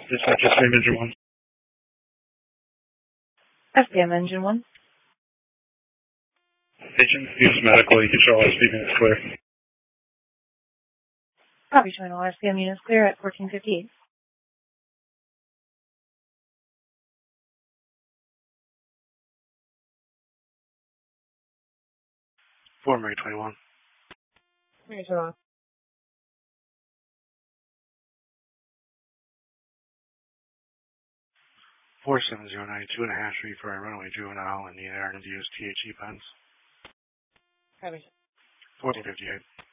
Dispatch SPM Engine 1. SPM Engine 1. Agent, use medical. You can show all SPM units clear. Copy, showing all SPM units clear at 1458. Fort Mary 21. Mary 21. 47092 and a hash read for a runaway juvenile and need air-induced THC pens. Copy. 1458.